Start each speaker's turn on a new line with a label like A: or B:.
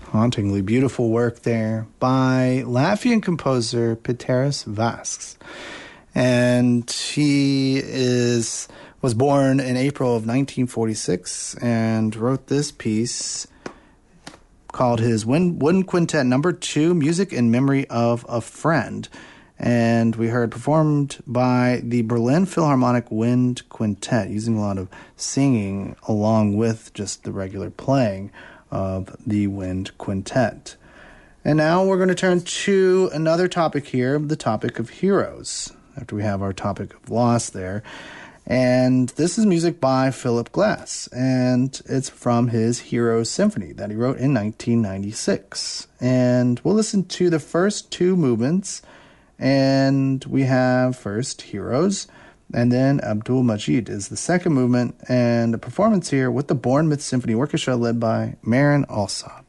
A: Hauntingly beautiful work there by Latvian composer Piteris Vasks. And he was born in April of 1946 and wrote this piece called his Wooden Quintet Number 2, Music in Memory of a Friend. And we heard performed by the Berlin Philharmonic Wind Quintet, using a lot of singing along with just the regular playing of the Wind Quintet. And now we're going to turn to another topic here, the topic of heroes, after we have our topic of loss there. And this is music by Philip Glass, and it's from his Heroes Symphony that he wrote in 1996. And we'll listen to the first two movements, and we have first Heroes, and then Abdul Majid is the second movement, and a performance here with the Bournemouth Symphony Orchestra led by Marin Alsop.